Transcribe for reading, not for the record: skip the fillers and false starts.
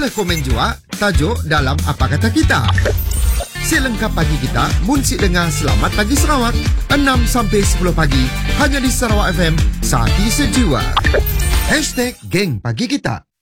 Boleh komen jua tajuk dalam Apa Kata Kita. Si lengkap pagi kita, munsik dengar Selamat Pagi Sarawak 6 sampai 10 pagi hanya di Sarawak FM, Saati Sejiwa. #Geng Pagi Kita.